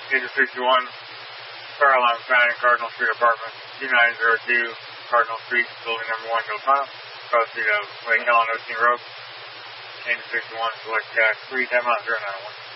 Agent 61, fire alarm found in Cardinal Street Apartment, 2902 Cardinal Street, building number 1, Hilltop, across the Lake Helen Osteen Road. Agent 61, select tax 3, 10 miles, 091.